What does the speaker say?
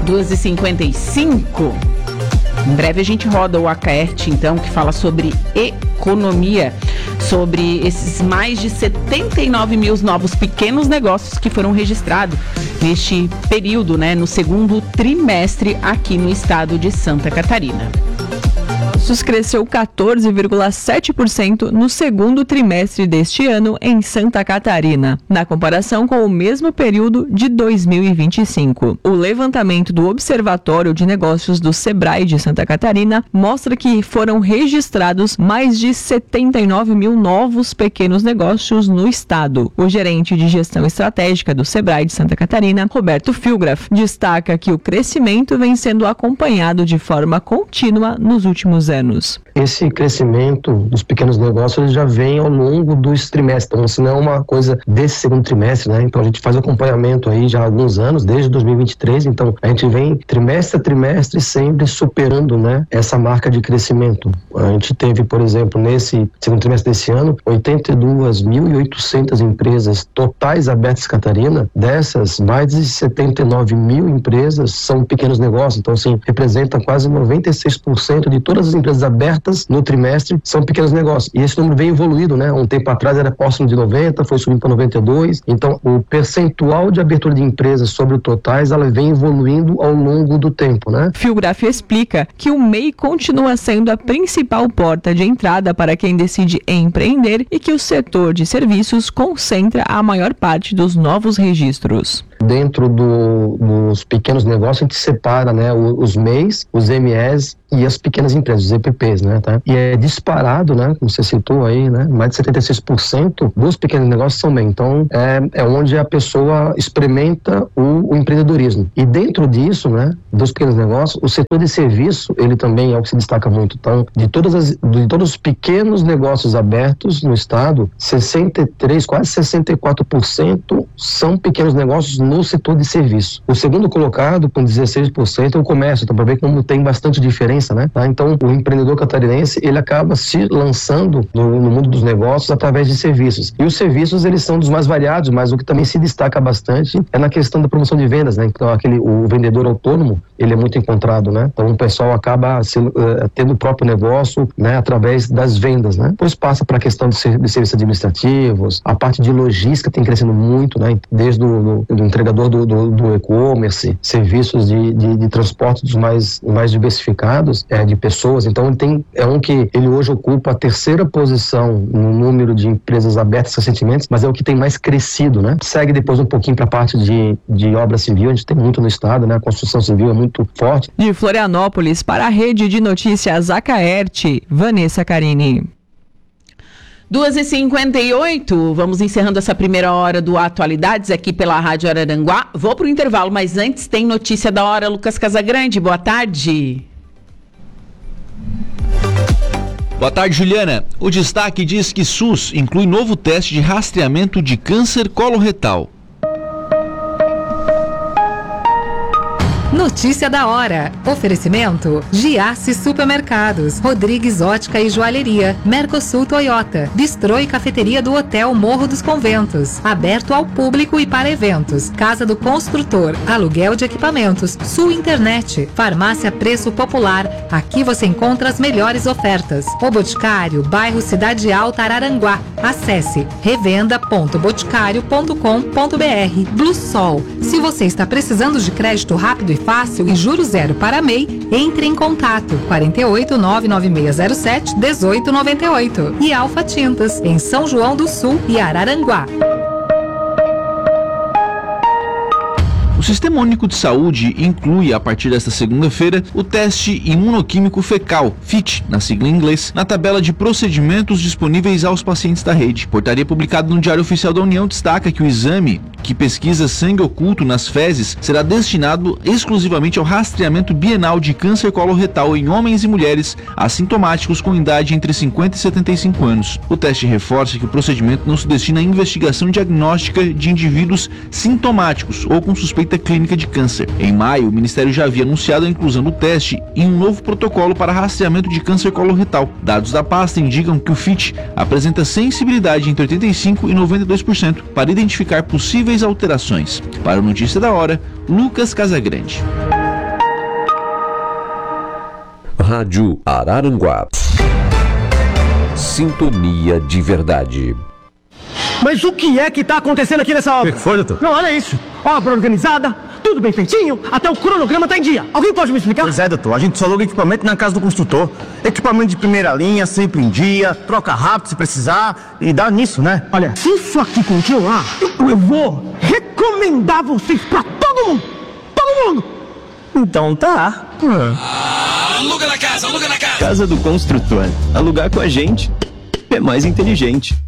2h55. Em breve a gente roda o Acaerte, então, que fala sobre economia, sobre esses mais de 79 mil novos pequenos negócios que foram registrados neste período, né, no segundo trimestre aqui no estado de Santa Catarina. Cresceu 14,7% no segundo trimestre deste ano em Santa Catarina, na comparação com o mesmo período de 2025. O levantamento do Observatório de Negócios do Sebrae de Santa Catarina mostra que foram registrados mais de 79 mil novos pequenos negócios no estado. O gerente de gestão estratégica do Sebrae de Santa Catarina, Roberto Filgraf, destaca que o crescimento vem sendo acompanhado de forma contínua nos últimos anos. Esse crescimento dos pequenos negócios ele já vem ao longo dos trimestres, então se não é uma coisa desse segundo trimestre, né? Então a gente faz acompanhamento aí já há alguns anos, desde 2023, então a gente vem trimestre a trimestre sempre superando, né, essa marca de crescimento. A gente teve, por exemplo, nesse segundo trimestre desse ano, 82.800 empresas totais abertas em Catarina. Dessas, mais de 79 mil empresas são pequenos negócios, então assim, representa quase 96% de todas as empresas abertas no trimestre são pequenos negócios. E esse número vem evoluído, né? Um tempo atrás era próximo de 90, foi subindo para 92. Então, o percentual de abertura de empresas sobre o totais, ela vem evoluindo ao longo do tempo, né? Filgraf explica que o MEI continua sendo a principal porta de entrada para quem decide empreender e que o setor de serviços concentra a maior parte dos novos registros. Dentro dos pequenos negócios, a gente separa, né, os MEIs, os MEs e as pequenas empresas, os EPPs, né, tá? E é disparado, né, como você citou aí, né, mais de 76% dos pequenos negócios são MEI. Então, é onde a pessoa experimenta o empreendedorismo. E dentro disso, né, dos pequenos negócios, o setor de serviço, ele também é o que se destaca muito. Então, de todos os pequenos negócios abertos no estado, 63, quase 64% são pequenos negócios no setor de serviço. O segundo colocado, com 16%, é o comércio. Então, para ver como tem bastante diferença, né? Tá? Então, o empreendedor catarinense, ele acaba se lançando no mundo dos negócios através de serviços. E os serviços, eles são dos mais variados, mas o que também se destaca bastante é na questão da promoção de vendas, né? Então, o vendedor autônomo, ele é muito encontrado, né? Então, o pessoal acaba tendo o próprio negócio, né? Através das vendas, né? Depois passa para a questão de serviços administrativos, a parte de logística tem crescendo muito, né? Desde o entregador do e-commerce, serviços de transporte dos mais diversificados, de pessoas. Então ele hoje ocupa a terceira posição no número de empresas abertas recentemente, mas é o que tem mais crescido, né? Segue depois um pouquinho para a parte de obra civil, a gente tem muito no estado, né? A construção civil é muito forte. De Florianópolis para a Rede de Notícias Acaerte, Vanessa Carini. 2h58, vamos encerrando essa primeira hora do Atualidades aqui pela Rádio Araranguá. Vou para o intervalo, mas antes tem notícia da hora. Lucas Casagrande, boa tarde. Boa tarde, Juliana. O destaque diz que SUS inclui novo teste de rastreamento de câncer coloretal. Notícia da hora. Oferecimento: Giasse Supermercados, Rodrigues Ótica e Joalheria, Mercosul Toyota, Bistrô e Cafeteria do Hotel Morro dos Conventos, aberto ao público e para eventos, Casa do Construtor, aluguel de equipamentos, Sul Internet, Farmácia Preço Popular. Aqui você encontra as melhores ofertas. O Boticário, bairro Cidade Alta, Araranguá. Acesse revenda.boticário.com.br. Blue Sol. Se você está precisando de crédito rápido e fácil e juros zero para MEI, entre em contato 48-99607-1898. E Alfa Tintas, em São João do Sul e Araranguá. O Sistema Único de Saúde inclui, a partir desta segunda-feira, o teste imunoquímico fecal, FIT, na sigla em inglês, na tabela de procedimentos disponíveis aos pacientes da rede. Portaria publicada no Diário Oficial da União destaca que o exame, que pesquisa sangue oculto nas fezes, será destinado exclusivamente ao rastreamento bienal de câncer coloretal em homens e mulheres assintomáticos com idade entre 50 e 75 anos. O teste reforça que o procedimento não se destina à investigação diagnóstica de indivíduos sintomáticos ou com suspeita clínica de câncer. Em maio, o Ministério já havia anunciado a inclusão do teste em um novo protocolo para rastreamento de câncer coloretal. Dados da pasta indicam que o FIT apresenta sensibilidade entre 85% e 92% para identificar possíveis alterações. Para a Notícia da Hora, Lucas Casagrande. Rádio Araranguá. Sintonia de verdade. Mas o que é que tá acontecendo aqui nessa obra? O que foi, doutor? Não, olha isso. Obra organizada, tudo bem feitinho, até o cronograma tá em dia. Alguém pode me explicar? Pois é, doutor. A gente só aluga equipamento na casa do construtor. Equipamento de primeira linha, sempre em dia, troca rápido se precisar e dá nisso, né? Olha, se isso aqui continuar, eu vou recomendar vocês pra todo mundo. Todo mundo. Então tá. Aluga na casa, aluga na casa. Casa do Construtor. Alugar com a gente é mais inteligente.